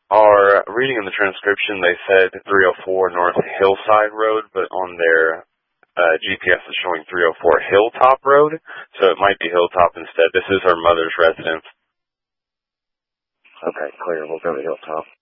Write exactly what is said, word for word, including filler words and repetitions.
Our reading in the transcription, they said three oh four North Hillside Road, but on their uh, G P S is showing three oh four Hilltop Road, so it might be Hilltop instead. This is her mother's residence. Okay, clear. We'll go to Hilltop.